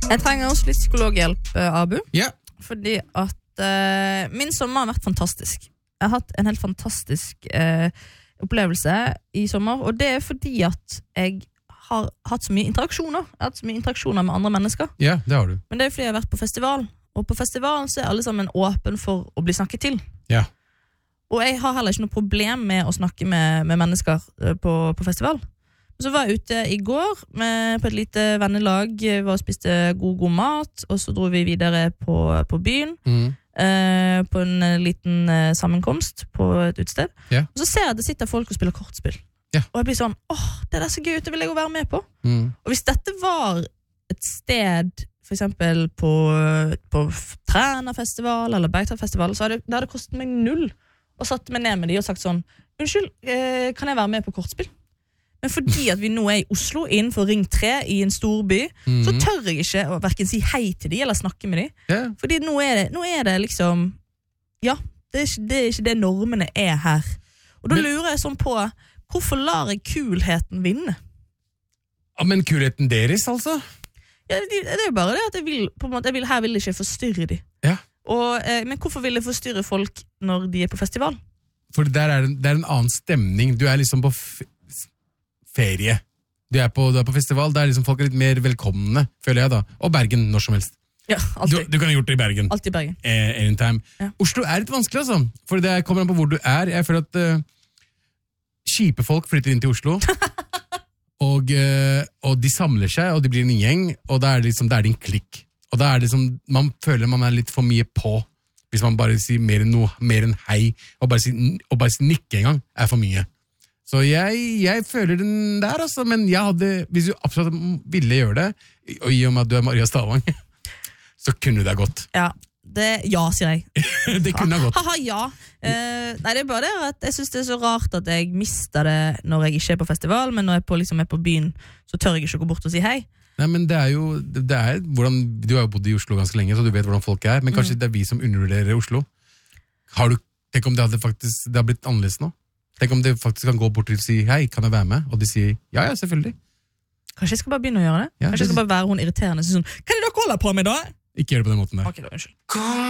Jeg trenger også litt psykologhjelp, Abu. Ja. Fordi at min sommer har vært fantastisk. Jeg har hatt en helt fantastisk opplevelse i sommer, og det er fordi at jeg har hatt så mye interaksjoner. Jeg har hatt så mye interaksjoner med andre mennesker. Ja, det har du. Men det er fordi jeg har vært på festival, og på festivalen så er alle sammen åpen for å bli snakket til. Ja. Og jeg har heller ikke noe problem med å snakke med mennesker på festival. Så var jeg ute i går på et lite vennelag, var og spiste god mat, og så dro vi videre på byen, på en liten sammenkomst på et utsted. Yeah. Og så ser jeg at det sitter folk og spiller kortspill. Yeah. Og jeg blir sånn, det er så gøy, det vil jeg jo være med på. Og hvis dette var et sted, for eksempel på Trænafestival eller Bergtatt-festival, så det hadde kostet meg 0 og satt meg ned med de og sagt sånn, unnskyld, kan jeg være med på kortspill? Men fordi at vi nå er i Oslo innenfor Ring 3 i en stor by, så tør jeg ikke å hverken si hei til de eller snakke med de. Yeah. Fordi nå er det liksom, ja, det er ikke det normene er her. Og da lurer jeg sånn på, hvorfor lar jeg kulheten vinne? Ja, men kulheten deres, altså? Ja, det er jo bare det at jeg vil, på en måte, her vil jeg ikke forstyrre de. Ja. Men hvorfor vil jeg forstyrre folk når de er på festival? For det er en annen stemning. Du er liksom på ferie. Du er på festival, der liksom folk er litt mer velkomne, føler jeg da. Og Bergen, når som helst. Ja, alltid. Du kan ha gjort det i Bergen. Alltid i Bergen. Anytime. Ja. Oslo er litt vanskelig, altså. For det kommer an på hvor du er. Jeg føler at kjipe folk flytter inn til Oslo. og de samler seg, og de blir en gjeng, og da er det liksom, det er din klikk. Og da er det liksom, man føler man er litt for mye på. Hvis man bare sier mer enn hei, og bare si nikke en gang, er for mye. Så jeg føler den der, altså, men hvis du absolutt ville gjøre det, og i og med at du er Maria Stavang, så kunne det gått. Ja, sier jeg. Det kunne ha gått. Haha, ja. Nei, det er bare det at jeg synes det er så rart at jeg mister det når jeg ikke er på festival, men når jeg er på byen, så tør jeg ikke gå bort og si hei. Nei, men det er hvordan, du har jo bodd i Oslo ganske lenge, så du vet hvordan folk er, men kanskje det er vi som undervurderer Oslo. Tenk om det har blitt annerledes nå? Tenk om det faktisk kan gå bort til å si hei, kan jeg være med? Og de sier ja, selvfølgelig. Kanskje jeg skal bare begynne å gjøre det? Ja, Kanskje jeg skal bare være hun irriterende sånn, hva er det dere holder på med da? Ikke gjør det på den måten der. Ok, da, unnskyld.